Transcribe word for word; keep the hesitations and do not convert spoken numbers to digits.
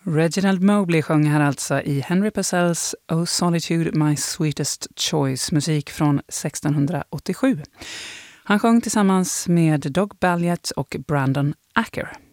Reginald Mobley sjöng här alltså i Henry Purcells Oh Solitude, My Sweetest Choice, musik från sextonhundraåttiosju. Han sjöng tillsammans med Doug Balliet och Brandon Acker.